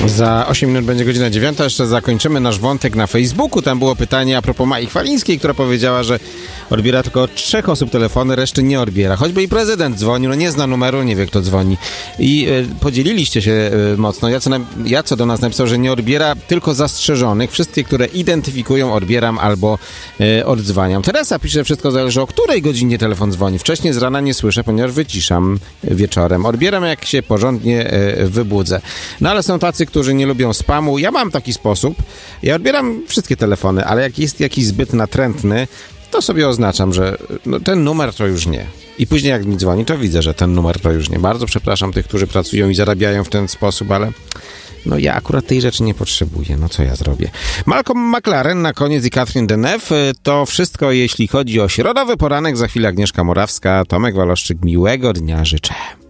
Za 8 minut będzie godzina 9. Jeszcze zakończymy nasz wątek na Facebooku. Tam było pytanie a propos Mai Chwalińskiej, która powiedziała, że odbiera tylko od 3 osób telefony, reszty nie odbiera. Choćby i prezydent dzwonił, no nie zna numeru, nie wie kto dzwoni. I podzieliliście się mocno. Ja co do nas napisał, że nie odbiera tylko zastrzeżonych. Wszystkie, które identyfikują, odbieram albo oddzwaniam. Teresa pisze, że wszystko zależy o której godzinie telefon dzwoni. Wcześniej z rana nie słyszę, ponieważ wyciszam wieczorem. Odbieram jak się porządnie wybudzę. No ale są tacy, którzy nie lubią spamu. Ja mam taki sposób. Ja odbieram wszystkie telefony, ale jak jest jakiś zbyt natrętny, to sobie oznaczam, że no, ten numer to już nie. I później jak mi dzwoni, to widzę, że ten numer to już nie. Bardzo przepraszam tych, którzy pracują i zarabiają w ten sposób, ale no ja akurat tej rzeczy nie potrzebuję. No co ja zrobię? Malcolm McLaren na koniec i Catherine Deneuve. To wszystko, jeśli chodzi o środowy poranek. Za chwilę Agnieszka Morawska, Tomek Waloszczyk. Miłego dnia życzę.